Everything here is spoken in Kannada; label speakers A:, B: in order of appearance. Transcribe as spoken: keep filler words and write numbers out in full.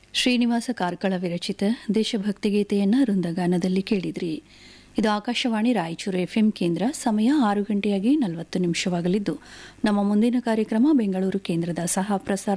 A: ಶ್ರೀನಿವಾಸ ಕಾರ್ಕಳ ವಿರಚಿತ ದೇಶಭಕ್ತಿ ಗೀತೆಯನ್ನು ವೃಂದಗಾನದಲ್ಲಿ ಕೇಳಿದ್ರಿ. ಇದು ಆಕಾಶವಾಣಿ ರಾಯಚೂರು ಎಫ್ಎಂ ಕೇಂದ್ರ. ಸಮಯ ಆರು ಗಂಟೆಯಾಗಿ ನಲವತ್ತು ನಿಮಿಷವಾಗಲಿದ್ದು ನಮ್ಮ ಮುಂದಿನ ಕಾರ್ಯಕ್ರಮ ಬೆಂಗಳೂರು ಕೇಂದ್ರದ ಸಹ ಪ್ರಸಾರ